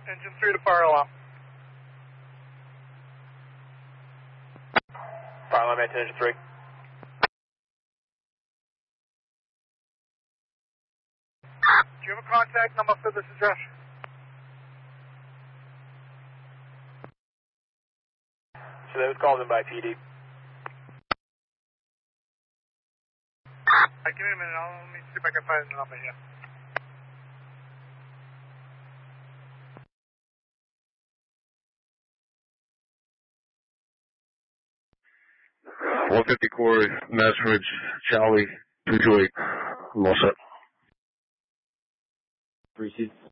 Engine 3 to fire alarm. Fire alarm at engine 3. Do you have a contact number for this address? So that was called in by PD. Give me a minute, let me see if I can find the number here. .150 Corey, Madison Ridge, Charlie, 228. I'm all set. 3